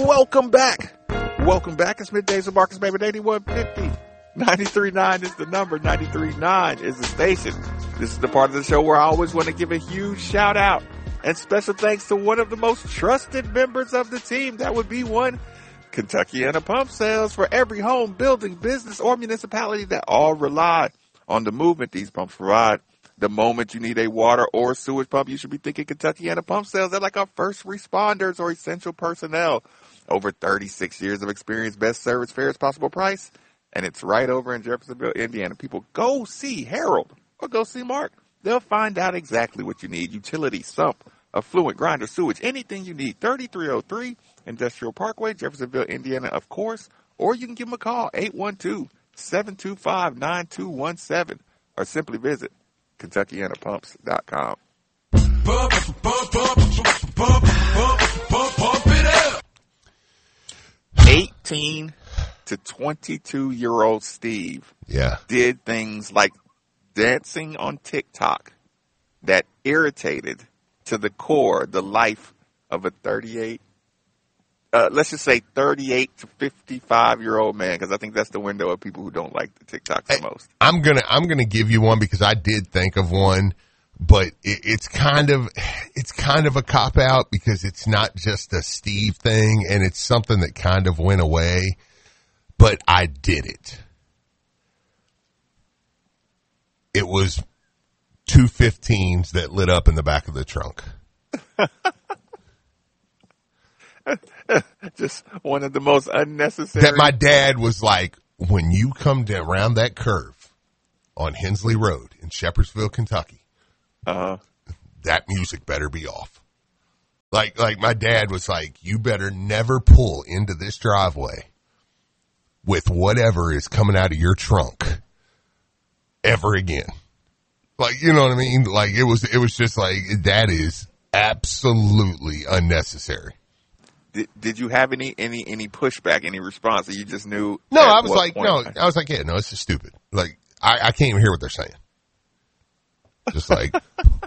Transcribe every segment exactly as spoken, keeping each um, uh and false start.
welcome back. Welcome back. It's Middays with Marcus Baby, eighty-one fifty. ninety-three point nine is the number. ninety-three point nine is the station. This is the part of the show where I always want to give a huge shout out and special thanks to one of the most trusted members of the team. That would be one Kentuckiana Pump Sales. For every home, building, business, or municipality that all rely on the movement these pumps provide. The moment you need a water or sewage pump, you should be thinking Kentuckiana Pump Sales. They're like our first responders or essential personnel. Over thirty-six years of experience, best service, fairest possible price. And it's right over in Jeffersonville, Indiana. People, go see Harold or go see Mark. They'll find out exactly what you need. Utility, sump, affluent, grinder, sewage, anything you need. thirty-three oh three Industrial Parkway, Jeffersonville, Indiana, of course. Or you can give them a call, eight one two, seven two five, nine two one seven. Or simply visit Kentuckiana Pumps dot com. eighteen to twenty-two year old Steve yeah. did things like dancing on TikTok that irritated to the core the life of a thirty-eight, uh, let's just say thirty-eight to fifty-five year old man, because I think that's the window of people who don't like the TikTok the most. I'm gonna I'm gonna give you one because I did think of one, but it, it's kind of it's kind of a cop out because it's not just a Steve thing, and it's something that kind of went away. But I did it. It was two fifteens that lit up in the back of the trunk. Just one of the most unnecessary. That my dad was like, when you come down around that curve on Hensley Road in Shepherdsville, Kentucky, uh-huh. that music better be off. Like, like my dad was like, you better never pull into this driveway with whatever is coming out of your trunk ever again. Like, you know what I mean? Like, it was, it was just like, that is absolutely unnecessary. Did, did you have any, any, any pushback, any response that you just knew? No, I was like, point? no, I was like, yeah, no, it's just stupid. Like, I, I can't even hear what they're saying. Just like,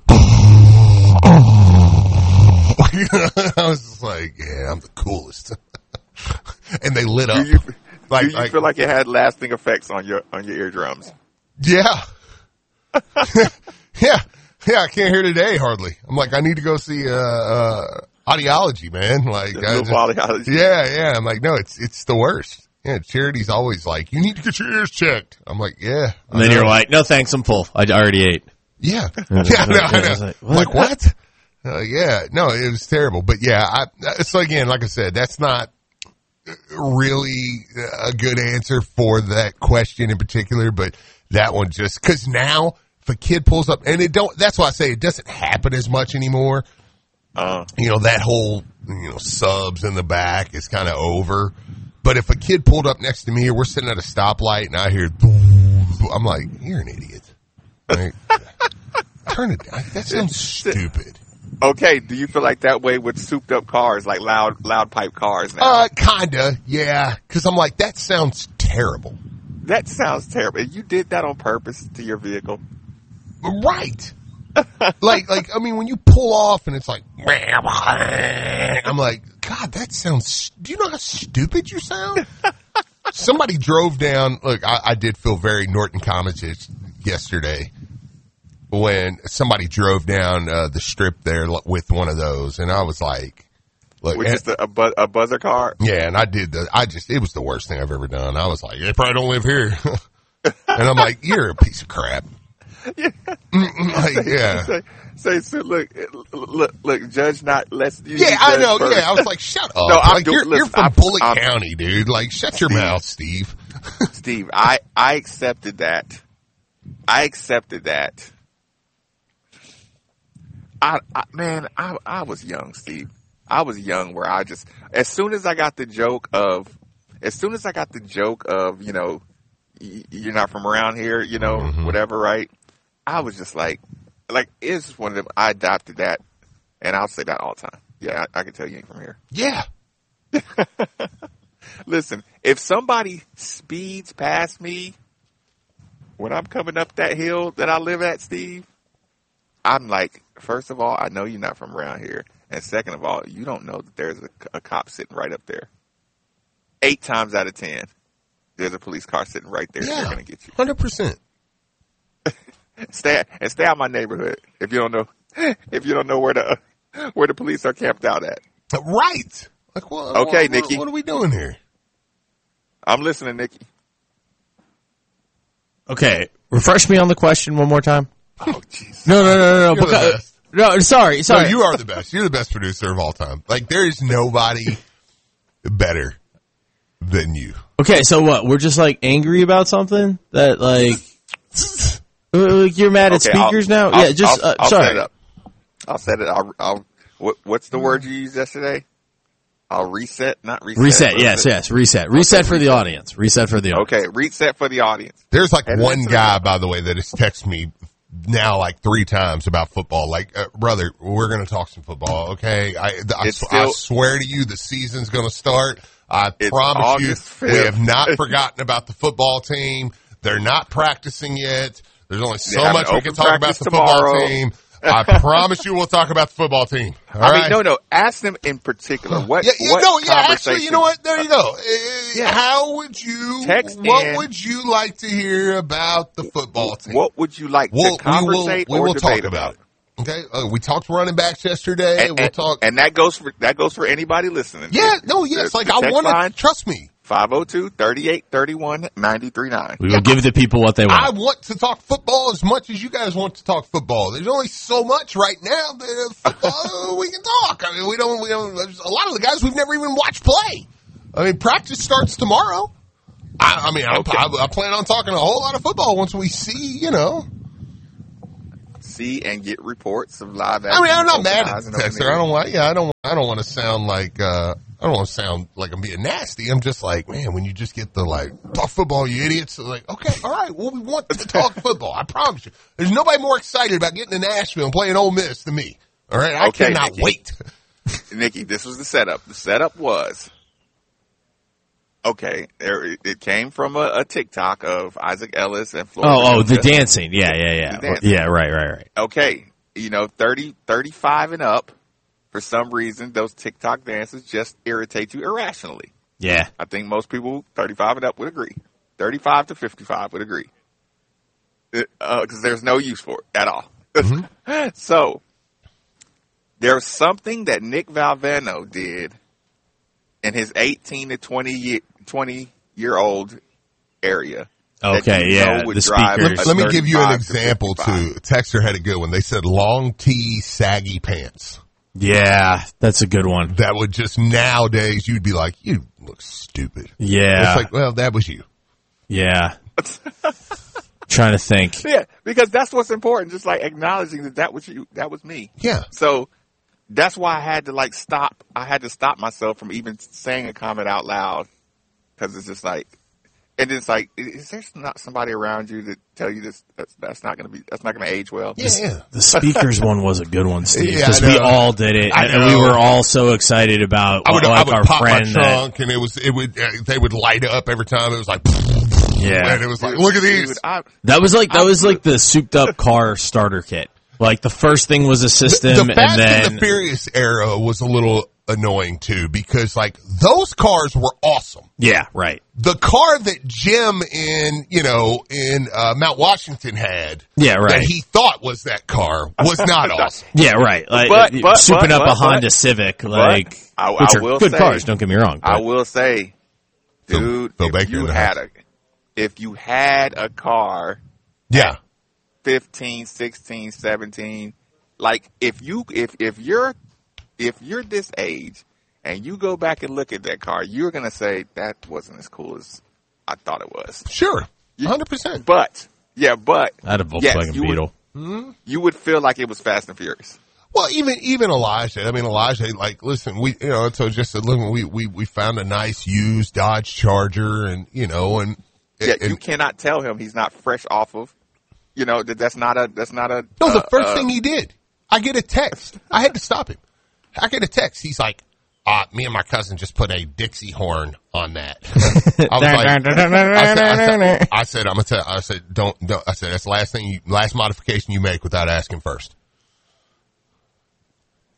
I was just like, yeah, I'm the coolest. And they lit up. Do you, like, do you like, feel like it had lasting effects on your, on your eardrums? Yeah. yeah. Yeah, I can't hear today hardly. I'm like, I need to go see, uh, uh, audiology, man. Like, I just, audiology. Yeah, yeah. I'm like, no, it's, it's the worst. Yeah, Charity's always like, you need to get your ears checked. I'm like, yeah. And then you're like, no thanks, I'm full. I already ate. Yeah. Yeah, no, I know. Like, what? Like, what? Uh, yeah, no, it was terrible. But yeah, I, so again, like I said, that's not really a good answer for that question in particular, but that one just, cause now if a kid pulls up, and it don't, that's why I say it doesn't happen as much anymore. Uh, you know, that whole, you know, subs in the back is kind of over. But if a kid pulled up next to me or we're sitting at a stoplight and I hear, I'm like, you're an idiot. Like, turn it down. That sounds stupid. Okay, do you feel like that way with souped up cars, like loud, loud pipe cars now? Uh, kinda, yeah. Cause I'm like, that sounds terrible. That sounds terrible. You did that on purpose to your vehicle? Right. like, like, I mean, when you pull off and it's like, I'm like, God, that sounds, do you know how stupid you sound? Somebody drove down, look, I, I did feel very Norton Comics yesterday when somebody drove down uh, the strip there with one of those, and I was like, look, with just a, a, bu- a buzzer car? Yeah, and I did the, I just, it was the worst thing I've ever done. I was like, they probably don't live here. And I'm like, you're a piece of crap. Yeah. Like, yeah. Say, say, so look, look, look, judge not, let's use Yeah, I know, first. Yeah, I was like, shut up. No, I'm like, do- you're, listen, you're from I'm, Bullitt I'm, County, dude. Like, shut Steve, your mouth, Steve. Steve, I, I accepted that. I accepted that. I, I man, I, I was young, Steve. I was young where I just, as soon as I got the joke of, as soon as I got the joke of, you know, y- you're not from around here, you know, mm-hmm. whatever, right? I was just like, like, it's just one of them, I adopted that, and I'll say that all the time. Yeah, I, I can tell you ain't from here. Yeah. Listen, if somebody speeds past me when I'm coming up that hill that I live at, Steve, I'm like, first of all, I know you're not from around here. And second of all, you don't know that there's a, a cop sitting right up there. Eight times out of ten, there's a police car sitting right there. Yeah, They're going to get you. one hundred percent. Stay and stay out of my neighborhood if you don't know if you don't know where the where the police are camped out at. Right. Like, what, Okay, what, Nikki. What, what are we doing here? I'm listening, Nikki. Okay, refresh me on the question one more time. Oh, jeez. No, no, no, no, no. You're the Because, best. no, sorry, sorry. No, you are the best. You're the best producer of all time. Like, there is nobody better than you. Okay, so what? We're just like angry about something that like, like you're mad at Okay, speakers I'll- now? I'll- yeah, just I'll, uh, I'll sorry. set it up. I'll set it. I'll. I'll what, what's the word you used yesterday? I'll reset, not reset. Reset. What is Yes, it? yes. Reset. Reset for the audience. Reset for the audience. Okay, reset for the audience. There's like And one that's- guy, by the way, that has texted me now like three times about football. Like, uh, brother, we're going to talk some football, okay? I, I, It's I still- swear to you, the season's going to start. I It's promise August you, fifth. we have not forgotten about the football team. They're not practicing yet. There's only so have much an we can open talk about practice the football tomorrow. team. I promise you we'll talk about the football team. All I right? mean, no, no. Ask them in particular. What? Yeah, yeah, what no, yeah, actually, conversation- you know what? There you go. Uh, Yeah. How would you, Text what in. would you like to hear about the football team? What would you like We'll, to we will, conversate we or will debate talk about it. Okay, uh, we talked running backs yesterday. And, we'll and- talk. and that goes for that goes for anybody listening. yeah, If- no, yeah, it's the- like the I text want to line, trust me. five oh two, thirty-eight thirty-one, nine three nine. We will give the people what they I want. want to talk football as much as you guys want to talk football. There's only so much right now that uh, football we can talk. I mean, we don't. We don't. There's a lot of the guys we've never even watched play. I mean, practice starts tomorrow. I, I mean, I, Okay. I, I plan on talking a whole lot of football once we see, you know. See and get reports of live I mean, I'm not open mad eyes at and the open texter. ears. I don't want. Yeah, I don't. I don't want to sound like. uh I don't want to sound like I'm being nasty. I'm just like, man, when you just get the like talk football, you idiots. Like, okay, all right. Well, we want to talk football. I promise you. There's nobody more excited about getting to Nashville and playing Ole Miss than me. All right, I Okay, cannot Nikki. wait. Nikki, this was the setup. The setup was, okay, there, it came from a, a TikTok of Isaac Ellis and Florida. Oh, oh, the Georgia. dancing. Yeah, yeah, yeah. The dancing. Yeah, right, right, right. Okay, you know, thirty, thirty-five and up, for some reason, those TikTok dances just irritate you irrationally. Yeah. I think most people thirty-five and up would agree. thirty-five to fifty-five would agree. Because uh, there's no use for it at all. Mm-hmm. So, there's something that Nick Valvano did in his eighteen to twenty year, twenty year old area. that Okay, you yeah. know would The drive speakers. a Let me give you an thirty-five to example fifty-five. too. Texter had a good one. They said long tee, saggy pants. Yeah, that's a good one. That would just nowadays you'd be like, you look stupid. Yeah. It's like, well, that was you. Yeah. Trying to think. Yeah, because that's what's important. Just like acknowledging that that was you, that was me. Yeah. So that's why I had to like stop. I had to stop myself from even saying a comment out loud because it's just like, and it's like, is there not somebody around you that tell you this? That's, that's not going to be. That's not going to age well. Yeah, yeah. The speakers one was a good one, Steve, Yeah, because I we know. all did it, I and, and we know. were all so excited about I would, like I would our pop friend my that. trunk, and it was, it would, uh, they would light up every time. It was like, Yeah, and it was like, look at these. Dude, I, that was like that I was would- like the souped up car starter kit. Like the first thing was a The, system, the Fast and and then the Furious era was a little annoying too, because like those cars were awesome. yeah, right. The car that Jim in, you know, in uh, Mount Washington had, Yeah, right. that he thought was that car, was not awesome. Yeah, right. Like But- uh, but- souping but- up but- a Honda but- Civic, like I- which I are will good say- cars. Don't get me wrong. I but- will say, Phil- dude, Phil if Baker you in the had house. a, if you had a car, Yeah. fifteen, sixteen, seventeen, like if you, if, if you're, if you're this age and you go back and look at that car, you're going to say that wasn't as cool as I thought it was. Sure. one hundred percent. But, yeah, but I had a yes, Volkswagen you would- Beetle. you would feel like it was Fast and Furious. Well, even even Elijah. I mean, Elijah. Like, listen, we you know, so just a little. We we we found a nice used Dodge Charger, and you know, and, Yeah, and you cannot tell him he's not fresh off of, you know, that that's not a, that's not a. no, the uh, first uh, thing he did, I get a text. I had to stop him. I get a text. He's like, uh, me and my cousin just put a Dixie horn on that. I was like, I said, I said, I said, I'm gonna tell. I said, don't, don't. I said, that's the last thing, you, last modification you make without asking first.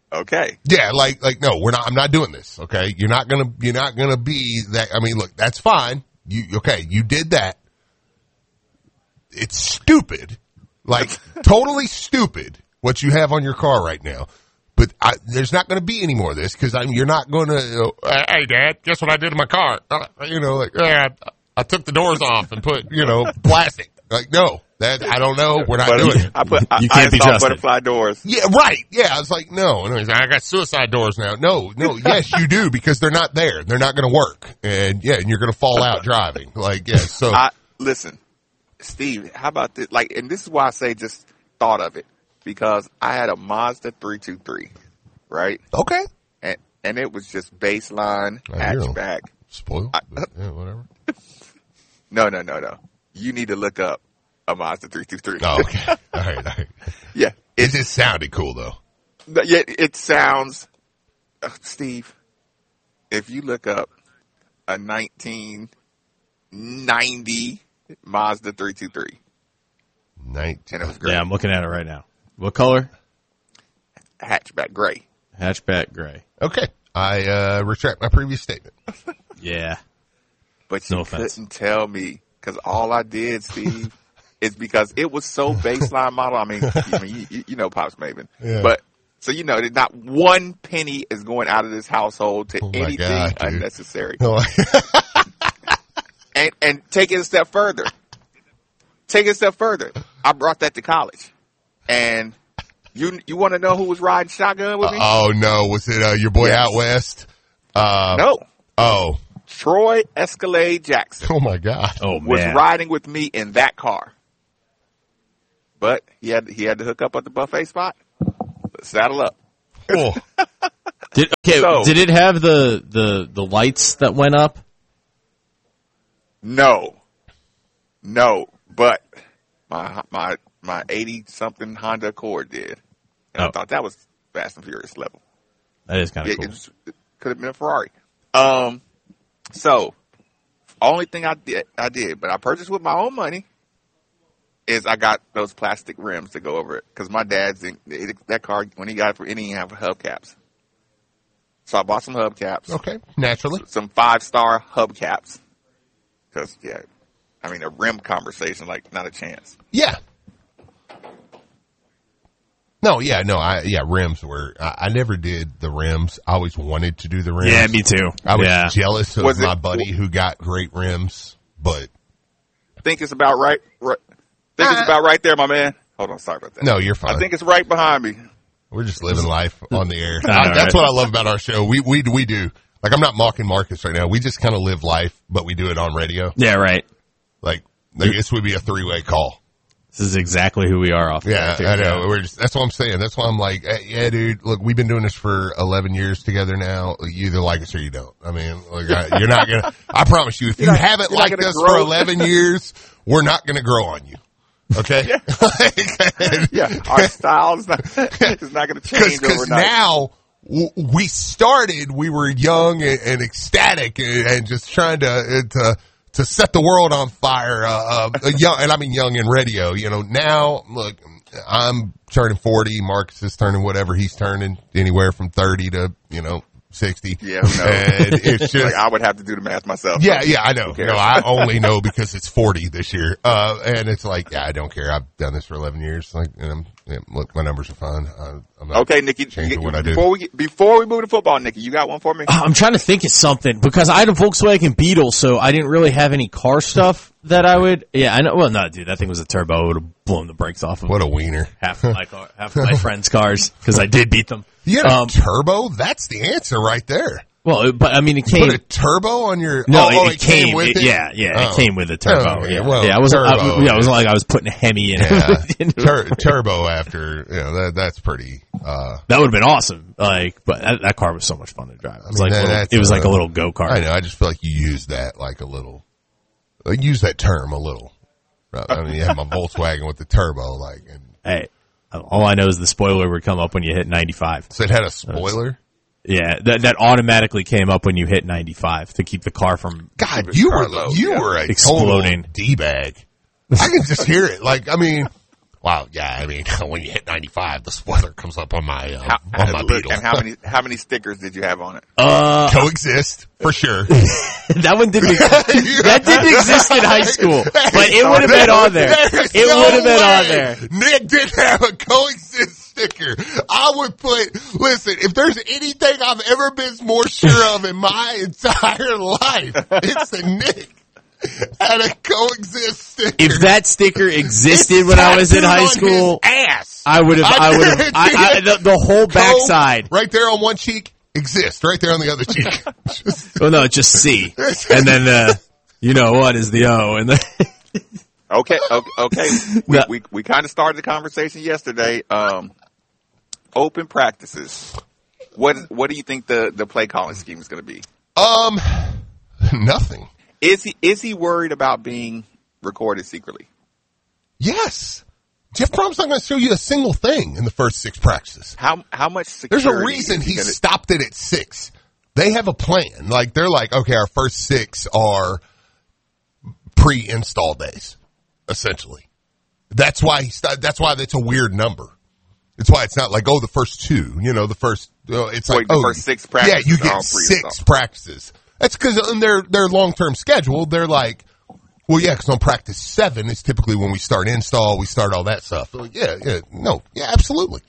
Okay. Yeah, like, like, no, we're not, I'm not doing this. Okay. You're not gonna, you're not gonna be that. I mean, look, that's fine. You, okay. You did that. It's stupid. Like, totally stupid what you have on your car right now. But I, there's not going to be any more of this because I mean, you're not going to, you know, hey, Dad, guess what I did to my car? Uh, you know, like, yeah, I, I took the doors off and put, you know, plastic. Like, no, that I don't know. We're not But doing it. I put, I, You can't I be installed trusted. butterfly doors. Yeah, right. Yeah, I was like, no. And he's like, I got suicide doors now. No, no, yes, you do because they're not there. They're not going to work. And yeah, and you're going to fall out driving. Like, yeah, so. I, listen, Steve, how about this? Like, and this is why I say just thought of it because I had a Mazda three two three, right? Okay. And, and it was just baseline I hear 'em. hatchback. Spoiled. I- but, yeah, whatever. No, no, no, no. You need to look up a Mazda three two three. Oh, okay. All right, all right. Yeah. It just sounded cool, though. But yet it sounds, uh, Steve, if you look up a nineteen ninety Mazda three two three, nineteen. and it was great. Yeah, I'm looking at it right now. What color? Hatchback gray. Hatchback gray. Okay. I uh, retract my previous statement. Yeah. But you No offense. couldn't tell me because all I did, Steve, is because it was so baseline model. I mean, I mean you, you know Pops Maven. Yeah. But, so you know that not one penny is going out of this household to Oh my anything God, dude. unnecessary. Oh, And, and take it a step further. Take it a step further. I brought that to college. And you you want to know who was riding shotgun with me? oh no. Was it uh, your boy Yes. out west? Uh, No. Oh. Troy Escalade Jackson Oh, my God. Oh, was man. riding with me in that car. But he had he had to hook up at the buffet spot. Saddle up. Oh. Did, okay, So- did it have the, the, the lights that went up? No. No. But my my my eighty something Honda Accord did. And Oh. I thought that was Fast and Furious level. That is kind Yeah, of cool. it, was- it could have been a Ferrari. Um, so only thing I did, I did, but I purchased with my own money. Is I got those plastic rims to go over it because my dad's in, that car when he got it, it didn't have hubcaps. So I bought some hubcaps, Okay. Naturally. some five star hubcaps. Because yeah, I mean a rim conversation like not a chance. Yeah. No, yeah, no, I, yeah, rims were, I, I never did the rims. I always wanted to do the rims. Yeah, me too. I was yeah. jealous of Was it- my buddy who got great rims, but Think it's about right. right think it's Uh, about right there, my man. Hold on, sorry about that. no, you're fine. I think it's right behind me. We're just living life on the air. All I- that's right. what I love about our show. We, we, we do. Like, I'm not mocking Marcus right now. We just kind of live life, but we do it on radio. Yeah, right. Like, like this would be a three-way call. This is exactly who we are off the Yeah, air, too. I know. We're just, that's what I'm saying. That's why I'm like, hey, yeah, dude, look, we've been doing this for eleven years together now. You either like us or you don't. I mean, like, I, you're not going to, I promise you, if you not- haven't you're not liked gonna us grow. for eleven years, we're not going to grow on you. Okay? Yeah, our style is not, it's not going to change Because overnight. now w- we started, we were young and, and ecstatic and, and just trying to, uh, to, to set the world on fire, uh, uh, young, and I mean young in radio, you know, now, look, I'm turning forty, Marcus is turning whatever he's turning, anywhere from thirty to, you know, sixty. Yeah, who knows? And it's just, like I would have to do the math myself. yeah, yeah, I know. cares? No, I only know because it's forty this year. Uh, and it's like, yeah, I don't care. I've done this for eleven years. Like, and I'm, yeah, look, my numbers are fine. I, I'm not Okay, Nikki. changing you- what I do. before we get, before we move to football, Nikki, you got one for me? I'm trying to think of something because I had a Volkswagen Beetle, so I didn't really have any car stuff that I would. Yeah, I know. Well, no, dude, that thing was a turbo. I would have blown the brakes off of What a wiener. half of my car, half of my friends' cars because I did beat them. You had a Um, turbo? That's the answer right there. Well, but I mean, it came. Put a turbo on your. No, oh, it, oh, it came, with it, it. Yeah, yeah, Oh. it came with a turbo. Oh, okay. yeah, Well, yeah, I wasn't. I, turbo yeah, it wasn't is- like I was putting a Hemi in. Yeah, it. Tur- turbo after. You know, that that's pretty. Uh, That would have been awesome. Like, but that, that car was so much fun to drive. It was mean, like that- little, that's it was a- like a little go kart. I know. I just feel like you use that like a little. Like, use that term a little. Right? I mean, you have my Volkswagen with the turbo, like, and Hey, all I know is the spoiler would come up when you hit ninety-five. so it had a spoiler. Yeah, that that automatically came up when you hit ninety-five to keep the car from. God, you were Carlo, you yeah. were a Exploding. total d bag. I can just hear it. Like, I mean, well, Wow, yeah, I mean, when you hit ninety-five, the spoiler comes up on my uh, How, on my look, Beetle. and how many how many stickers did you have on it? Uh, Coexist, for sure. that one didn't exist. That didn't exist in high school, but it would have been on there. There's It no would have been way on there. Nick did have a Coexist sticker. I would put, listen, if there's anything I've ever been more sure of in my entire life, it's that Nick had a Coexist sticker. If that sticker existed when I was in high school, ass. I would have, I would have, I, I, the, the whole backside. Right there on one cheek, exist. Right there on the other cheek. Just, Well, no, just C. And then, uh, you know what is the O. And then, Okay, okay, okay. We, No. we, we kind of started the conversation yesterday. Um, open practices. What, what do you think the, the play calling scheme is going to be? um, nothing. Is he, is he worried about being recorded secretly? Yes. Jeff Brom's not going to show you a single thing in the first six practices. How, how much There's security? a reason is he gonna- stopped it at six. They have a plan. Like, they're like, okay, our first six are pre-install days, essentially. That's why he st- that's why that's a weird number. It's why it's not like, oh, the first two, you know, the first, uh, it's Wait, like, the oh, first six practices yeah, you are get all six pre-install. practices. That's because in their, their long-term schedule, they're like, well, yeah, because on practice seven is typically when we start install, we start all that stuff. Like, yeah, yeah, no, yeah, absolutely.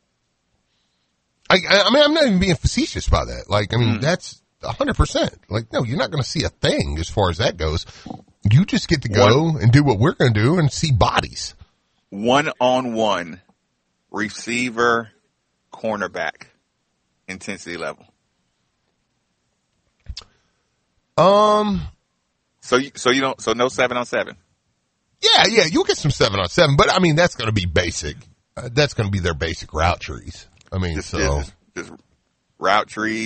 I, I mean, I'm not even being facetious by that. Like, I mean, Mm. that's one hundred percent. Like, no, you're not going to see a thing as far as that goes. You just get to go and do what we're going to do and see bodies. One-on-one receiver cornerback intensity level. Um, So you, so you don't, so no seven on seven. yeah, yeah, you'll get some seven on seven, but I mean, that's going to be basic. Uh, that's going to be their basic route trees. I mean, Just, so. just, just route trees.